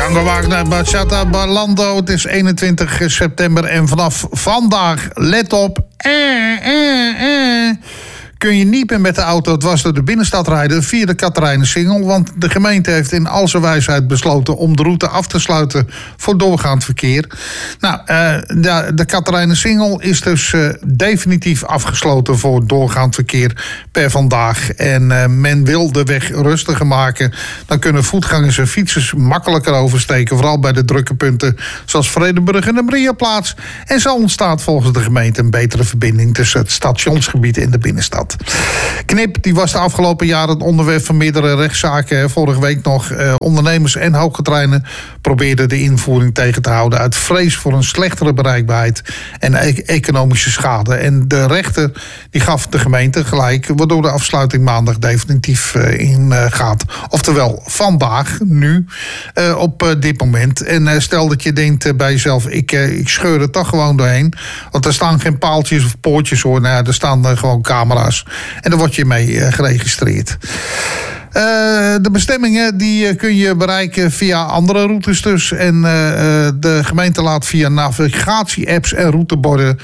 Django Wagner, Bachata Ballando. Het is 21 september en vanaf vandaag, let op, kun je niet meer met de auto dwars door de binnenstad rijden via de Catharijnensingel, want de gemeente heeft in al zijn wijsheid besloten om de route af te sluiten voor doorgaand verkeer. Nou, de Catharijnensingel is dus definitief afgesloten voor doorgaand verkeer per vandaag. En men wil de weg rustiger maken. Dan kunnen voetgangers en fietsers makkelijker oversteken, vooral bij de drukke punten zoals Vredenburg en de Mariaplaats. En zo ontstaat volgens de gemeente een betere verbinding tussen het stationsgebied en de binnenstad. Knip, die was de afgelopen jaren het onderwerp van meerdere rechtszaken. Vorige week nog. Ondernemers en hooggetreinen probeerden de invoering tegen te houden uit vrees voor een slechtere bereikbaarheid en economische schade. En de rechter die gaf de gemeente gelijk, waardoor de afsluiting maandag definitief ingaat. Oftewel vandaag, nu, op dit moment. En stel dat je denkt bij jezelf, ik scheur er toch gewoon doorheen. Want er staan geen paaltjes of poortjes hoor. Nou, er staan gewoon camera's. En daar word je mee geregistreerd. De bestemmingen die kun je bereiken via andere routes dus. En de gemeente laat via navigatie-apps en routeborden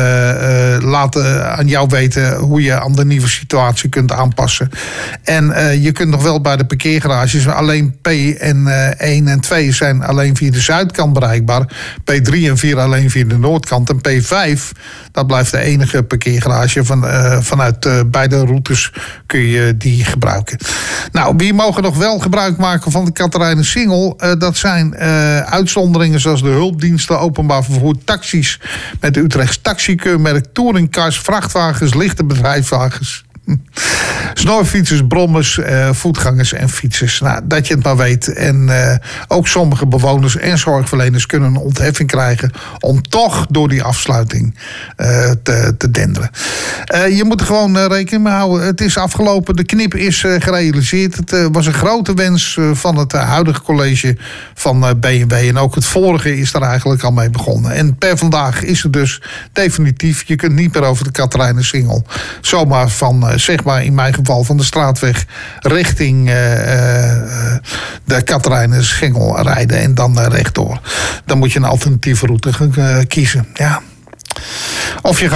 laten aan jou weten hoe je aan de nieuwe situatie kunt aanpassen. En je kunt nog wel bij de parkeergarages, alleen P en 1 en 2 zijn alleen via de zuidkant bereikbaar. P3 en 4 alleen via de noordkant. En P5, dat blijft de enige parkeergarage vanuit beide routes kun je die gebruiken. Nou, wie mogen nog wel gebruik maken van de Catharijnensingel? Dat zijn uitzonderingen zoals de hulpdiensten, openbaar vervoer, taxis met de Utrechts taxikeurmerk, touringcars, vrachtwagens, lichte bedrijfswagens, snorfietsers, brommers, voetgangers en fietsers. Nou, dat je het maar weet. En ook sommige bewoners en zorgverleners kunnen een ontheffing krijgen om toch door die afsluiting te denderen. Je moet er gewoon rekening mee houden. Het is afgelopen, de knip is gerealiseerd. Het was een grote wens van het huidige college van B&W. En ook het vorige is daar eigenlijk al mee begonnen. En per vandaag is het dus definitief. Je kunt niet meer over de Catharijnensingel zomaar van, zeg maar in mijn geval, van de straatweg richting de Catharijnensingel rijden en dan rechtdoor. Dan moet je een alternatieve route kiezen. Ja. Of je